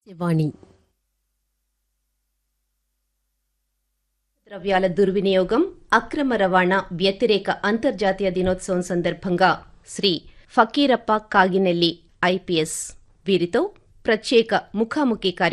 వాణి ద్రవ్యాల దుర్వినియోగం, అక్రమ రవాణా వ్యతిరేక అంతర్జాతీయ దినోత్సవం సందర్భంగా శ్రీ ఫకీరప్ప కాగినెల్లి ఐపీఎస్ వీరితో ప్రత్యేక ముఖాముఖి